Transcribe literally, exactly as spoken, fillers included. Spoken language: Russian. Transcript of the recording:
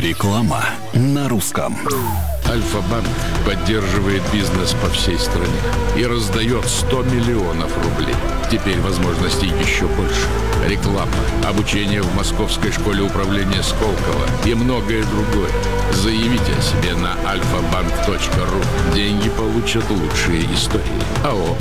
Реклама на русском. Альфа-банк поддерживает бизнес по всей стране и раздает сто миллионов рублей. Теперь возможностей еще больше. Реклама, обучение в Московской школе управления Сколково и многое другое. Заявите о себе на альфа банк точка ру. Деньги получат лучшие истории. АО